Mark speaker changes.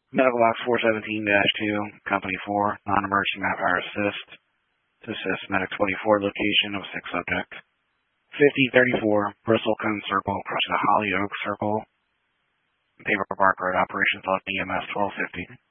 Speaker 1: Medical Box 417-2, Company 4, non-emergency map fire assist. To assist Medic 24, location of 6 subject. 5034, Bristol Cone Circle, crossing the Holly Oak Circle. Paper Park Road, operations left EMS 1250.